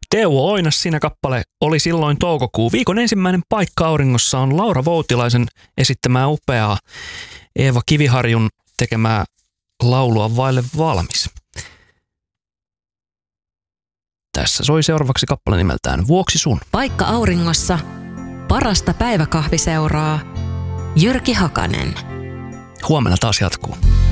Teuvo Oinas, siinä kappale oli silloin toukokuu. Viikon ensimmäinen paikka auringossa on Laura Voutilaisen esittämää upeaa Eeva Kiviharjun tekemää laulua vaille valmis. Tässä soi seuraavaksi kappale nimeltään Vuoksi sun. Paikka auringossa. Parasta päiväkahviseuraa. Jyrki Hakanen. Huomenna taas jatkuu.